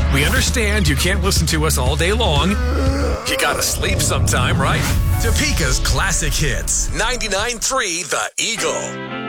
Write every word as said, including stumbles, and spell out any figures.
We understand you can't listen to us all day long. You gotta sleep sometime, right? Topeka's classic hits. ninety-nine point three The Eagle.